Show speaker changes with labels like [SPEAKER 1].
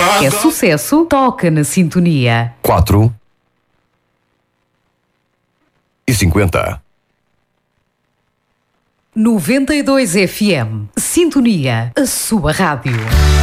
[SPEAKER 1] É sucesso, toca na sintonia.
[SPEAKER 2] 4:50.
[SPEAKER 1] 92 FM. Sintonia, a sua rádio.